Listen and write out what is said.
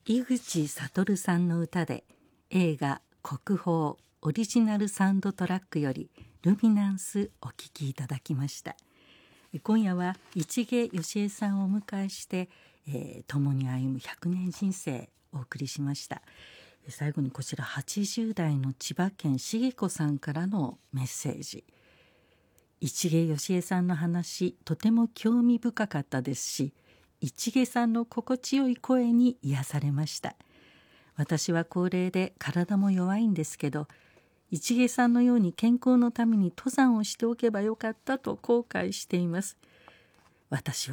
井口悟さんの歌で映画国宝オリジナルサウンドトラックよりルミナンスお聴きいただきました。今夜は市毛良枝さんをお迎えして、共に歩む100年人生をお送りしました。最後にこちら80代の千葉県茂子さんからのメッセージ。市毛良枝さんの話とても興味深かったですし、市毛さんの心地よい声に癒されました。私は高齢で体も弱いんですけど、市毛さんのように健康のために登山をしておけばよかったと後悔しています。私は